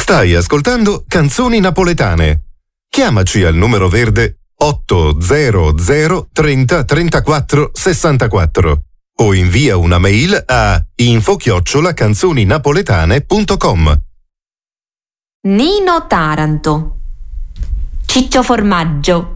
Stai ascoltando Canzoni Napoletane. Chiamaci al numero verde 800 30 34 64 o invia una mail a info@canzoninapoletane.com. Nino Taranto, Ciccio Formaggio,